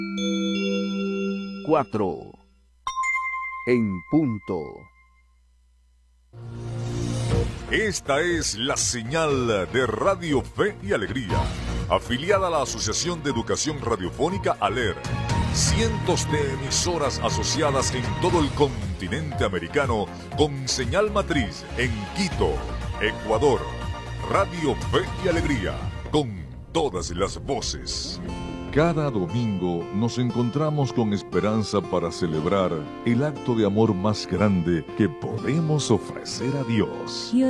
4 en punto. Esta es la señal de Radio Fe y Alegría, afiliada a la Asociación de Educación Radiofónica ALER. Cientos de emisoras asociadas en todo el continente americano con señal matriz en Quito, Ecuador. Radio Fe y Alegría, con todas las voces. Cada domingo nos encontramos con esperanza para celebrar el acto de amor más grande que podemos ofrecer a Dios.